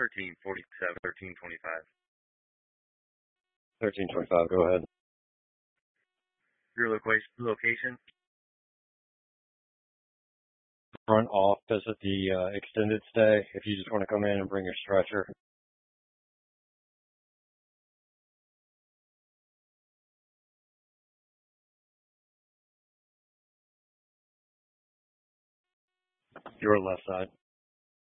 1347, 1325. 1325, go ahead. Your location? Front office at the extended stay, if you just want to come in and bring your stretcher. Your left side.